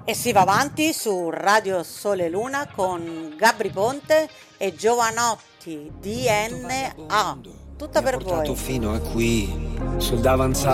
E si va avanti su Radio Sole Luna con Gabri Ponte e Giovanotti DNA. Tutta Mi ha per portato voi. fino a qui sul davanzale.